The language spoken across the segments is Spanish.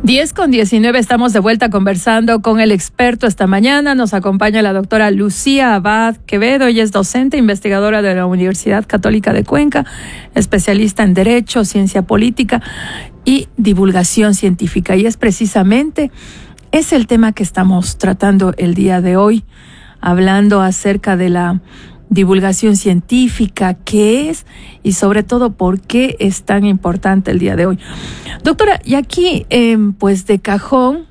10:19, estamos de vuelta conversando con el experto esta mañana. Nos acompaña la doctora Lucía Abad Quevedo. Ella es docente, investigadora de la Universidad Católica de Cuenca, especialista en Derecho, Ciencia Política y Divulgación Científica. Y es precisamente el tema que estamos tratando el día de hoy, hablando acerca de la divulgación científica, qué es y sobre todo por qué es tan importante el día de hoy. Doctora, y aquí pues de cajón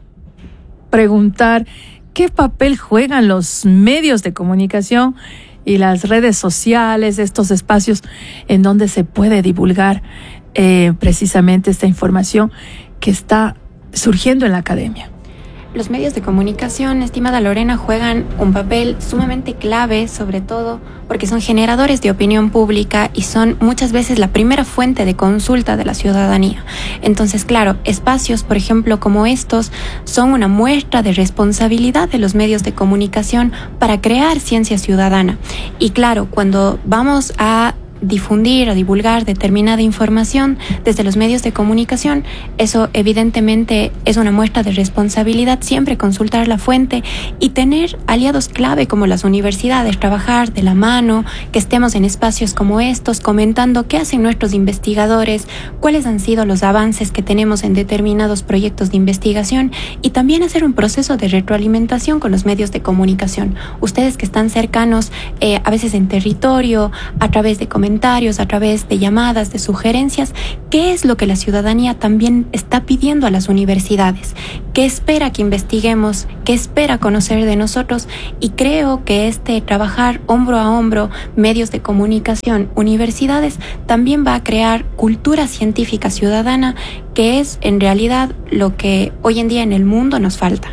preguntar qué papel juegan los medios de comunicación y las redes sociales, estos espacios en donde se puede divulgar precisamente esta información que está surgiendo en la academia. Los medios de comunicación, estimada Lorena, juegan un papel sumamente clave, sobre todo porque son generadores de opinión pública y son muchas veces la primera fuente de consulta de la ciudadanía. Entonces, claro, espacios, por ejemplo, como estos, son una muestra de responsabilidad de los medios de comunicación para crear ciencia ciudadana. Y claro, cuando vamos a difundir o divulgar determinada información desde los medios de comunicación, eso evidentemente es una muestra de responsabilidad, siempre consultar la fuente y tener aliados clave como las universidades, trabajar de la mano, que estemos en espacios como estos, comentando qué hacen nuestros investigadores, cuáles han sido los avances que tenemos en determinados proyectos de investigación y también hacer un proceso de retroalimentación con los medios de comunicación. Ustedes que están cercanos, a veces en territorio, a través de comentarios, a través de llamadas, de sugerencias, qué es lo que la ciudadanía también está pidiendo a las universidades, qué espera que investiguemos, qué espera conocer de nosotros, y creo que trabajar hombro a hombro, medios de comunicación, universidades, también va a crear cultura científica ciudadana, que es en realidad lo que hoy en día en el mundo nos falta.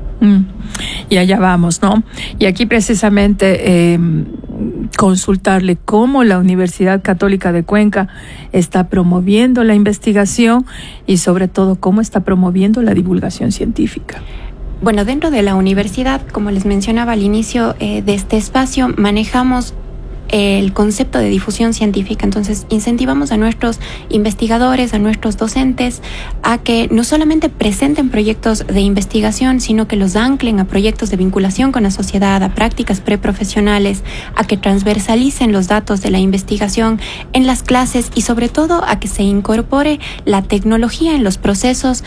Y allá vamos, ¿no? Y aquí precisamente consultarle cómo la Universidad Católica de Cuenca está promoviendo la investigación y sobre todo cómo está promoviendo la divulgación científica. Bueno, dentro de la universidad, como les mencionaba al inicio de este espacio, manejamos el concepto de difusión científica. Entonces, incentivamos a nuestros investigadores, a nuestros docentes, a que no solamente presenten proyectos de investigación, sino que los anclen a proyectos de vinculación con la sociedad, a prácticas preprofesionales, a que transversalicen los datos de la investigación en las clases y sobre todo a que se incorpore la tecnología en los procesos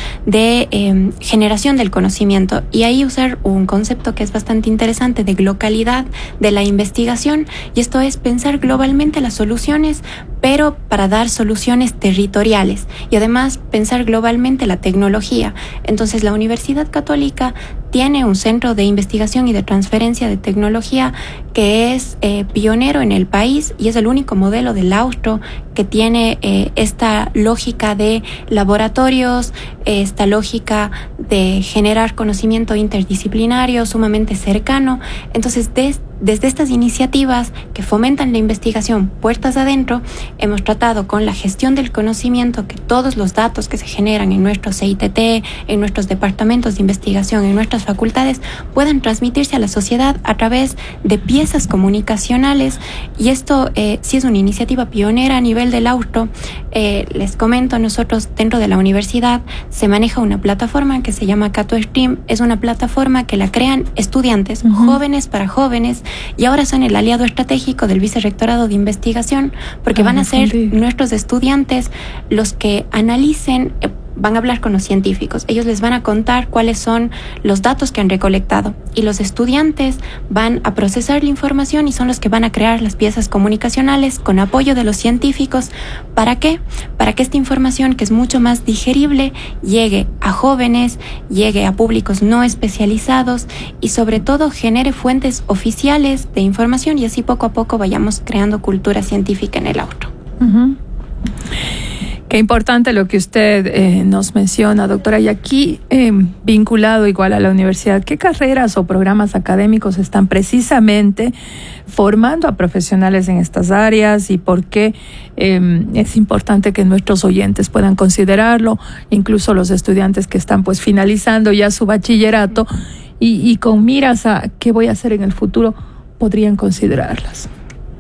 de generación del conocimiento. Y ahí usar un concepto que es bastante interesante de localidad de la investigación, y esto es pensar globalmente las soluciones, pero para dar soluciones territoriales, y además pensar globalmente la tecnología. Entonces, la Universidad Católica tiene un centro de investigación y de transferencia de tecnología que es pionero en el país y es el único modelo del austro que tiene esta lógica de laboratorios, esta lógica de generar conocimiento interdisciplinario sumamente cercano. Entonces, desde estas iniciativas que fomentan la investigación puertas adentro, hemos tratado con la gestión del conocimiento que todos los datos que se generan en nuestros CITT, en nuestros departamentos de investigación, en nuestras facultades, puedan transmitirse a la sociedad a través de piezas comunicacionales. Y esto sí es una iniciativa pionera a nivel del austro. Les comento, nosotros dentro de la universidad se maneja una plataforma que se llama CatoStream. Es una plataforma que la crean estudiantes, jóvenes para jóvenes, y ahora son el aliado estratégico del Vicerrectorado de Investigación, porque van a ser nuestros estudiantes los que analicen, van a hablar con los científicos, ellos les van a contar cuáles son los datos que han recolectado y los estudiantes van a procesar la información y son los que van a crear las piezas comunicacionales con apoyo de los científicos. ¿Para qué? Para que esta información, que es mucho más digerible, llegue a jóvenes, llegue a públicos no especializados y sobre todo genere fuentes oficiales de información, y así poco a poco vayamos creando cultura científica en el austro. Qué importante lo que usted nos menciona, doctora. Y aquí, vinculado igual a la universidad, ¿qué carreras o programas académicos están precisamente formando a profesionales en estas áreas y por qué es importante que nuestros oyentes puedan considerarlo, incluso los estudiantes que están pues finalizando ya su bachillerato y con miras a qué voy a hacer en el futuro, podrían considerarlas?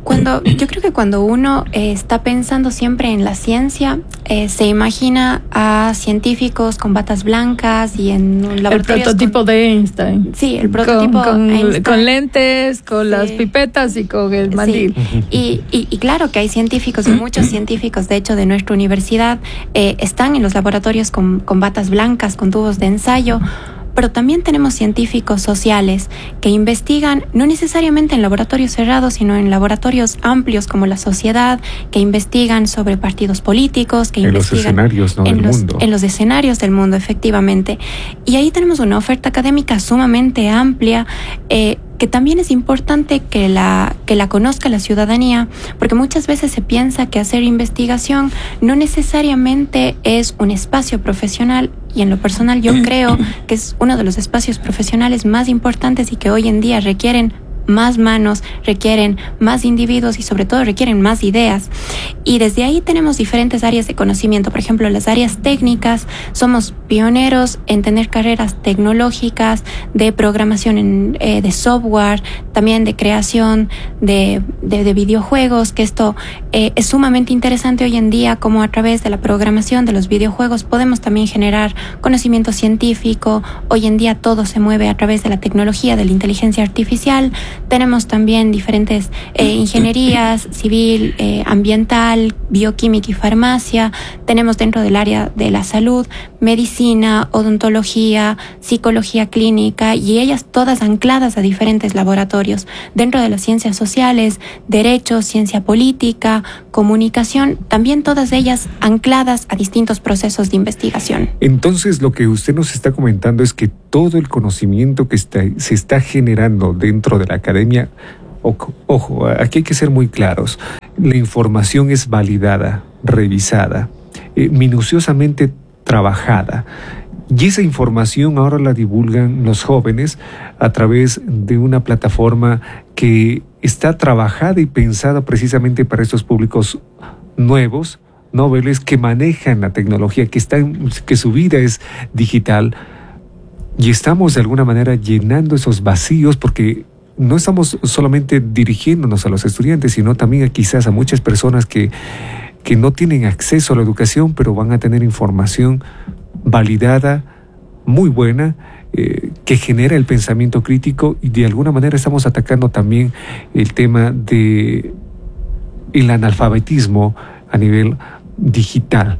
Yo creo que cuando uno está pensando siempre en la ciencia, se imagina a científicos con batas blancas y en un laboratorio. El prototipo de Einstein. Sí, el prototipo Einstein. Con lentes, con las pipetas y con el mandil. Sí. Y claro que hay científicos, y muchos científicos, de hecho, de nuestra universidad, están en los laboratorios con batas blancas, con tubos de ensayo. Pero también tenemos científicos sociales que investigan no necesariamente en laboratorios cerrados, sino en laboratorios amplios como la sociedad, que investigan sobre partidos políticos, que investigan los escenarios, ¿no? del mundo. En los escenarios del mundo, efectivamente. Y ahí tenemos una oferta académica sumamente amplia, que también es importante que la conozca la ciudadanía, porque muchas veces se piensa que hacer investigación no necesariamente es un espacio profesional, y en lo personal yo creo que es uno de los espacios profesionales más importantes y que hoy en día requieren más manos, requieren más individuos y sobre todo requieren más ideas. Y desde ahí tenemos diferentes áreas de conocimiento. Por ejemplo, las áreas técnicas, somos pioneros en tener carreras tecnológicas de programación de software, también de creación de videojuegos, que esto es sumamente interesante hoy en día, como a través de la programación de los videojuegos podemos también generar conocimiento científico. Hoy en día todo se mueve a través de la tecnología, de la inteligencia artificial. Tenemos también diferentes ingenierías civil, ambiental, bioquímica y farmacia. Tenemos dentro del área de la salud, medicina, odontología, psicología clínica, y ellas todas ancladas a diferentes laboratorios. Dentro de las ciencias sociales, derecho, ciencia política, comunicación, también todas ellas ancladas a distintos procesos de investigación. Entonces, lo que usted nos está comentando es que todo el conocimiento que se está generando dentro de la academia, ojo, aquí hay que ser muy claros, la información es validada, revisada, minuciosamente trabajada, y esa información ahora la divulgan los jóvenes a través de una plataforma que está trabajada y pensada precisamente para estos públicos nuevos, noveles, que manejan la tecnología, que su vida es digital. Y estamos de alguna manera llenando esos vacíos, porque no estamos solamente dirigiéndonos a los estudiantes, sino también quizás a muchas personas que no tienen acceso a la educación, pero van a tener información validada, muy buena, que genera el pensamiento crítico, y de alguna manera estamos atacando también el tema del analfabetismo a nivel digital.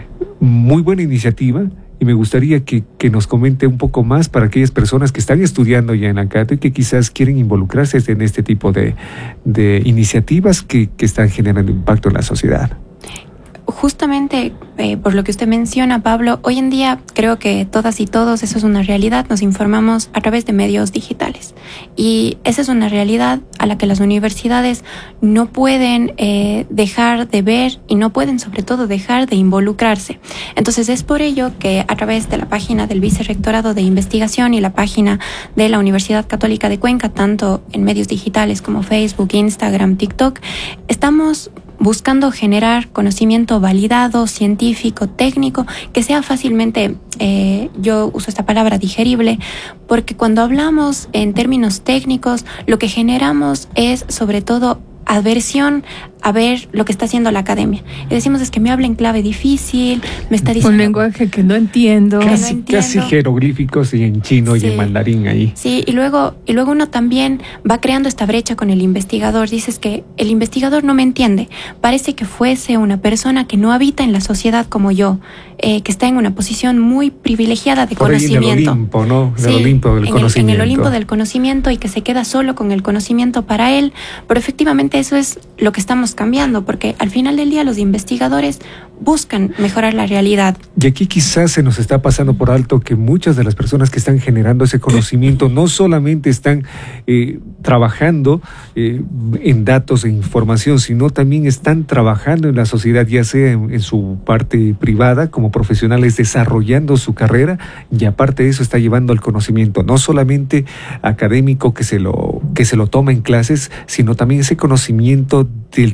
Muy buena iniciativa. Y me gustaría que nos comente un poco más para aquellas personas que están estudiando ya en ANCATO y que quizás quieren involucrarse en este tipo de iniciativas que están generando impacto en la sociedad. Justamente por lo que usted menciona, Pablo, hoy en día creo que todas y todos, eso es una realidad, nos informamos a través de medios digitales. Y esa es una realidad a la que las universidades no pueden dejar de ver, y no pueden sobre todo dejar de involucrarse. Entonces es por ello que a través de la página del Vicerrectorado de Investigación y la página de la Universidad Católica de Cuenca, tanto en medios digitales como Facebook, Instagram, TikTok, estamos buscando generar conocimiento validado, científico, técnico, que sea fácilmente, yo uso esta palabra, digerible, porque cuando hablamos en términos técnicos, lo que generamos es sobre todo aversión a ver lo que está haciendo la academia. Y decimos, es que me habla en clave difícil, me está diciendo... Un lenguaje que no entiendo. Casi jeroglíficos y en chino, sí, y en mandarín ahí. Sí, y luego uno también va creando esta brecha con el investigador. Dices que el investigador no me entiende. Parece que fuese una persona que no habita en la sociedad como yo, que está en una posición muy privilegiada de conocimiento. En el Olimpo, ¿no? En el Olimpo del conocimiento. En el Olimpo del conocimiento, y que se queda solo con el conocimiento para él. Pero efectivamente eso es lo que estamos cambiando, porque al final del día los investigadores buscan mejorar la realidad. Y aquí quizás se nos está pasando por alto que muchas de las personas que están generando ese conocimiento no solamente están trabajando en datos e información, sino también están trabajando en la sociedad, ya sea en su parte privada como profesionales, desarrollando su carrera, y aparte de eso está llevando el conocimiento no solamente académico que se lo toma en clases, sino también ese conocimiento del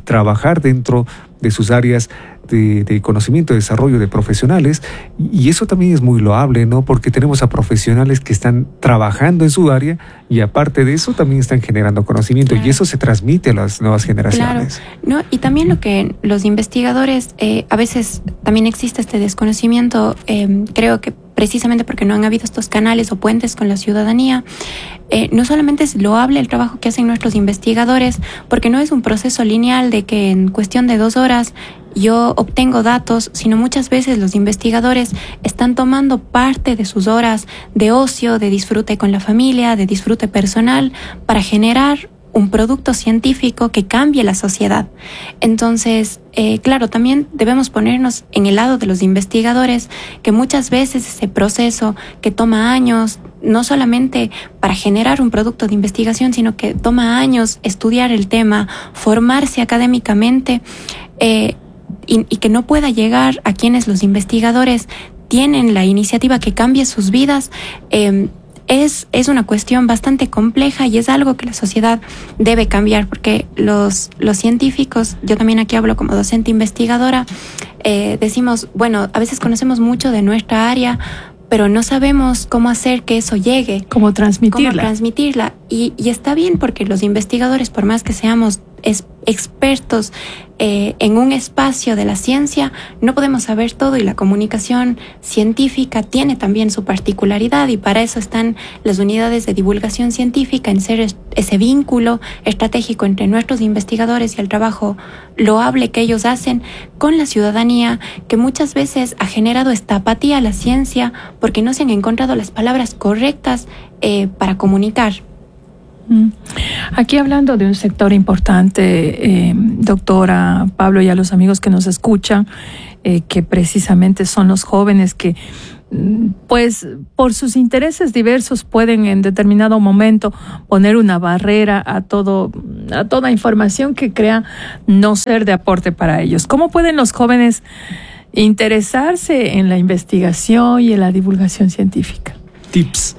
trabajar dentro de sus áreas de conocimiento, de desarrollo de profesionales, y eso también es muy loable, ¿no? Porque tenemos a profesionales que están trabajando en su área y aparte de eso también están generando conocimiento, claro. Y eso se transmite a las nuevas generaciones. Claro, ¿no? Y también lo que los investigadores, a veces también existe este desconocimiento, creo que precisamente porque no han habido estos canales o puentes con la ciudadanía. No solamente es loable el trabajo que hacen nuestros investigadores, porque no es un proceso lineal de que en cuestión de 2 horas yo obtengo datos, sino muchas veces los investigadores están tomando parte de sus horas de ocio, de disfrute con la familia, de disfrute personal, para generar un producto científico que cambie la sociedad. Entonces, claro, también debemos ponernos en el lado de los investigadores, que muchas veces ese proceso que toma años, no solamente para generar un producto de investigación, sino que toma años estudiar el tema, formarse académicamente, y que no pueda llegar a quienes los investigadores tienen la iniciativa que cambie sus vidas, es una cuestión bastante compleja y es algo que la sociedad debe cambiar, porque los científicos, yo también aquí hablo como docente investigadora, decimos, bueno, a veces conocemos mucho de nuestra área, pero no sabemos cómo hacer que eso llegue. Cómo transmitirla. Y está bien, porque los investigadores, por más que seamos expertos en un espacio de la ciencia, no podemos saber todo, y la comunicación científica tiene también su particularidad, y para eso están las unidades de divulgación científica, en ser ese vínculo estratégico entre nuestros investigadores y el trabajo loable que ellos hacen con la ciudadanía, que muchas veces ha generado esta apatía a la ciencia porque no se han encontrado las palabras correctas para comunicar. Aquí hablando de un sector importante, doctora Pablo, y a los amigos que nos escuchan, que precisamente son los jóvenes que, pues, por sus intereses diversos pueden en determinado momento poner una barrera a toda información que crea no ser de aporte para ellos. ¿Cómo pueden los jóvenes interesarse en la investigación y en la divulgación científica? Tips.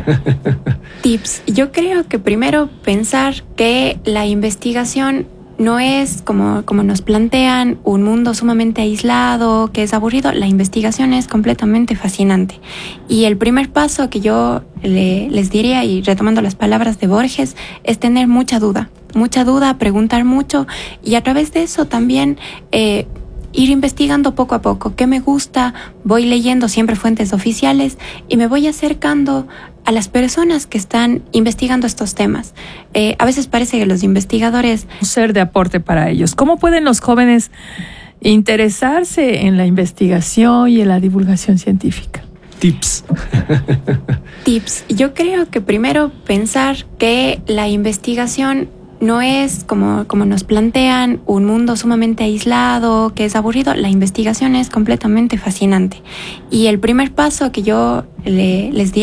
Yo creo que primero pensar que la investigación no es, como nos plantean, un mundo sumamente aislado, que es aburrido. La investigación es completamente fascinante. Y el primer paso que yo les diría, y retomando las palabras de Borges, es tener mucha duda, preguntar mucho, y a través de eso también ir investigando poco a poco. ¿Qué me gusta? Voy leyendo siempre fuentes oficiales y me voy acercando a las personas que están investigando estos temas. A veces parece que los investigadores... ser de aporte para ellos. ¿Cómo pueden los jóvenes interesarse en la investigación y en la divulgación científica? Tips. Yo creo que primero pensar que la investigación no es, como nos plantean, un mundo sumamente aislado, que es aburrido. La investigación es completamente fascinante. Y el primer paso que yo les diría